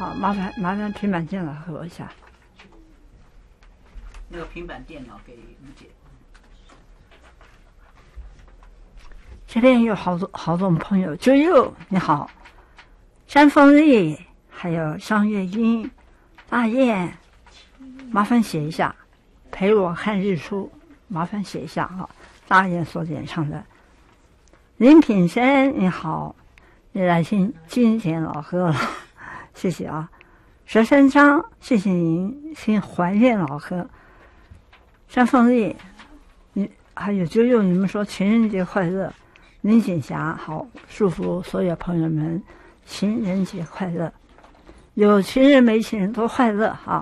好，麻烦平板电脑和我一下。 那个平板电脑给吴姐。 这边有好多朋友，九佑你好，山凤丽，还有商月英、大雁，麻烦写一下，陪我看日出，麻烦写一下啊。大雁所点唱的。林品生你好，你来信经典老歌了，谢谢啊。佘山章，谢谢您请怀念老歌。山凤丽，你还有九佑，你们说情人节快乐。林锦霞，好，祝福所有朋友们情人节快乐，有情人没情人都快乐哈。